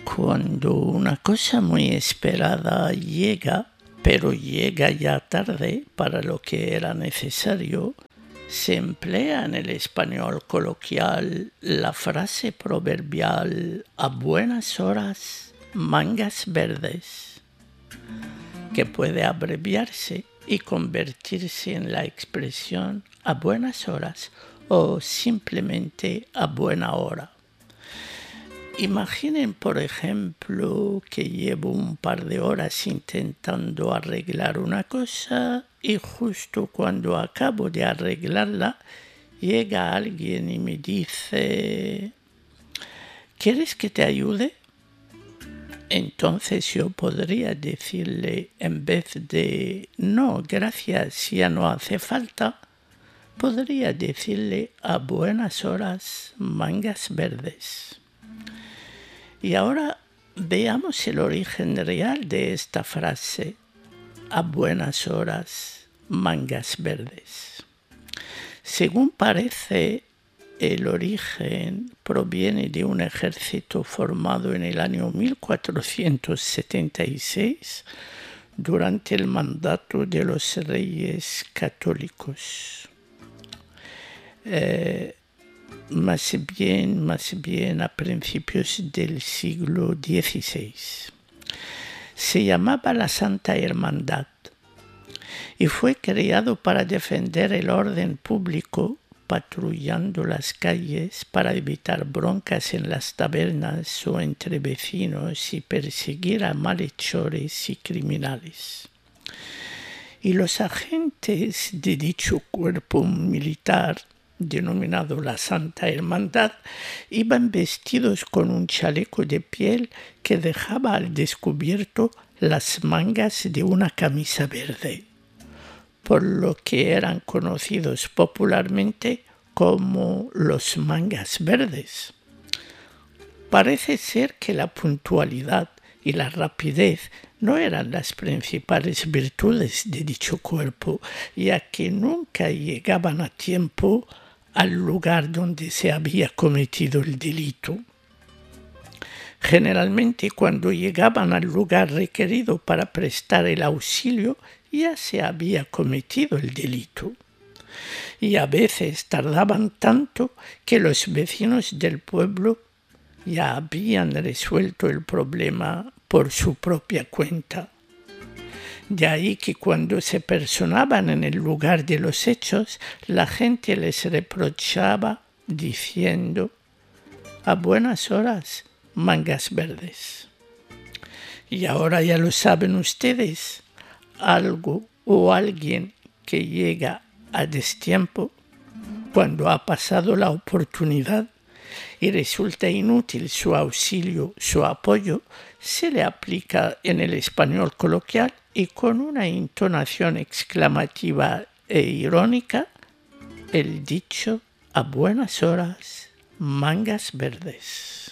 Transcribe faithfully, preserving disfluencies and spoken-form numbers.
Cuando una cosa muy esperada llega, pero llega ya tarde para lo que era necesario, se emplea en el español coloquial la frase proverbial "a buenas horas, mangas verdes", que puede abreviarse y convertirse en la expresión "a buenas horas" o simplemente "a buena hora". Imaginen, por ejemplo, que llevo un par de horas intentando arreglar una cosa y justo cuando acabo de arreglarla llega alguien y me dice: ¿quieres que te ayude? Entonces yo podría decirle, en vez de "no, gracias, ya no hace falta", podría decirle "a buenas horas, mangas verdes". Y ahora veamos el origen real de esta frase, "a buenas horas, mangas verdes". Según parece, el origen proviene de un ejército formado en el año mil cuatrocientos setenta y seis durante el mandato de los reyes católicos. Eh, Más bien, más bien a principios del siglo dieciséis. Se llamaba la Santa Hermandad y fue creado para defender el orden público, patrullando las calles para evitar broncas en las tabernas o entre vecinos y perseguir a malhechores y criminales. Y los agentes de dicho cuerpo militar, denominado la Santa Hermandad, iban vestidos con un chaleco de piel que dejaba al descubierto las mangas de una camisa verde, por lo que eran conocidos popularmente como los mangas verdes. Parece ser que la puntualidad y la rapidez no eran las principales virtudes de dicho cuerpo, ya que nunca llegaban a tiempo al lugar donde se había cometido el delito. Generalmente, cuando llegaban al lugar requerido para prestar el auxilio, ya se había cometido el delito. Y a veces tardaban tanto que los vecinos del pueblo ya habían resuelto el problema por su propia cuenta. De ahí que cuando se personaban en el lugar de los hechos, la gente les reprochaba diciendo: "a buenas horas, mangas verdes". Y ahora ya lo saben ustedes, algo o alguien que llega a destiempo, cuando ha pasado la oportunidad y resulta inútil su auxilio, su apoyo, se le aplica en el español coloquial y con una entonación exclamativa e irónica el dicho "a buenas horas, mangas verdes".